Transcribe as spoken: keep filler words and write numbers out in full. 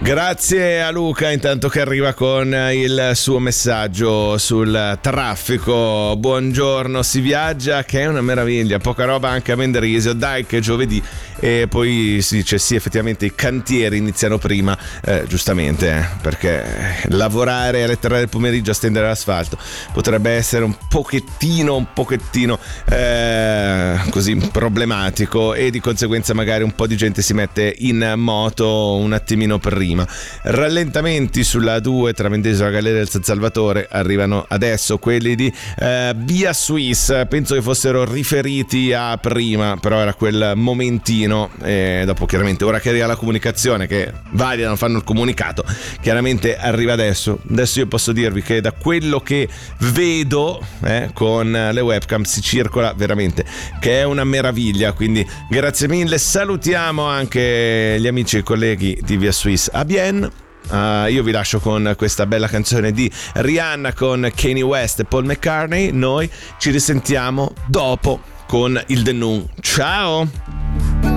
Grazie a Luca intanto che arriva con il suo messaggio sul traffico. Buongiorno, si viaggia che è una meraviglia, poca roba anche a Mendrisio, dai che è giovedì. E poi si dice sì, effettivamente i cantieri iniziano prima, eh, giustamente, eh, perché lavorare alle tre del pomeriggio a stendere l'asfalto potrebbe essere un pochettino, un pochettino eh, così problematico, e di conseguenza magari un po' di gente si mette in moto un attimino prima. Rallentamenti sulla A due tra Mendrisio e la Galleria del San Salvatore arrivano adesso, quelli di eh, Via Suisse, penso che fossero riferiti a prima, però era quel momentino, e dopo chiaramente ora che arriva la comunicazione che validano, fanno il comunicato, chiaramente arriva adesso. Adesso io posso dirvi che da quello che vedo eh, con le webcam si circola veramente, che è una meraviglia, quindi grazie mille. Salutiamo anche gli amici e colleghi di Via Suisse a Bienne. Uh, io vi lascio con questa bella canzone di Rihanna con Kanye West e Paul McCartney. Noi ci risentiamo dopo con il The Noon. Ciao!